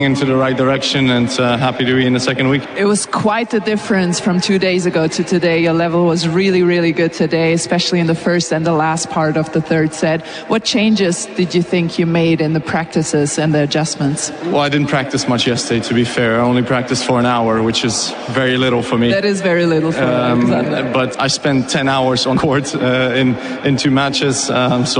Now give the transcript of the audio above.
into the right direction, and happy to be in the second week. It was quite a difference from 2 days ago to today. Your level was really, really good today, especially in the first and the last part of the third set. What changes did you think you made in the practices and the adjustments? Well, I didn't practice much yesterday, to be fair. I only practiced for an hour, which is very little for me. That is very little for Alexander. But I spent 10 hours on court in 2 matches, so